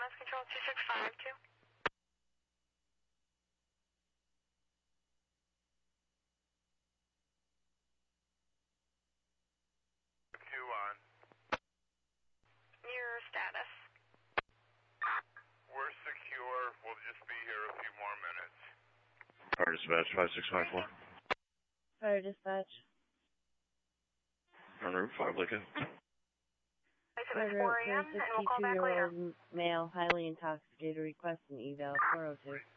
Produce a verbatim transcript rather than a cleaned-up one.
Mass Control two six five two. Q on. Your status. We're secure. We'll just be here a few more minutes. Fire dispatch, five six five four. Fire dispatch. On Route five, Lincoln. Fire route for a sixty-two-year-old male, highly intoxicated, requesting eval four oh two.